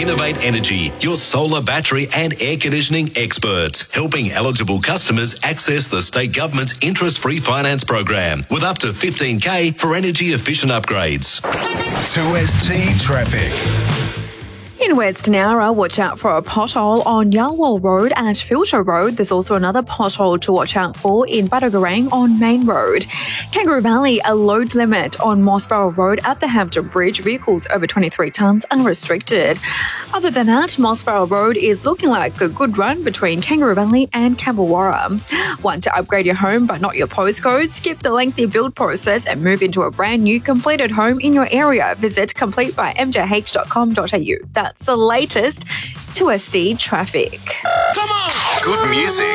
Innovate Energy, your solar, battery and air conditioning experts, helping eligible customers access the state government's interest-free finance program with up to $15,000 for energy-efficient upgrades. 2ST Traffic. In Western Yarra, watch out for a pothole on Yarwell Road at Filter Road. There's also another pothole to watch out for in Badagarang on Main Road. Kangaroo Valley, a load limit on Mossbarrow Road at the Hampton Bridge. Vehicles over 23 tonnes are restricted. Other than that, Mossbarrow Road is looking like a good run between Kangaroo Valley and Camberwarra. Want to upgrade your home but not your postcode? Skip the lengthy build process and move into a brand new completed home in your area. Visit completebymjh.com.au. That's the latest 2SD traffic. Come on! Good music.